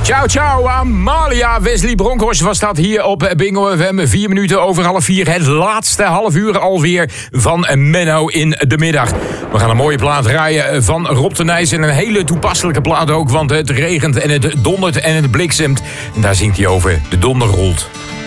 Ciao, ciao, Amalia. Wesley Bronkhorst was dat hier op Bingo FM. 4 minuten over 3:30. Het laatste half uur alweer van Menno in de middag. We gaan een mooie plaat draaien van Rob de Nijs. En een hele toepasselijke plaat ook, want het regent en het dondert en het bliksemt. En daar zingt hij over. De donder rolt.